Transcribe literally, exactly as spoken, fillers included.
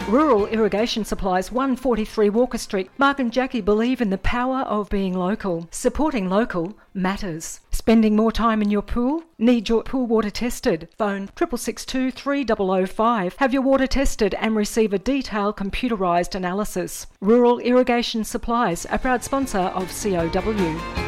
Rural Irrigation Supplies, one forty-three Walker Street. Mark and Jackie believe in the power of being local. Supporting local matters. Spending more time in your pool? Need your pool water tested? Phone six six six two, three zero zero five. Have your water tested and receive a detailed computerised analysis. Rural Irrigation Supplies, a proud sponsor of C O W.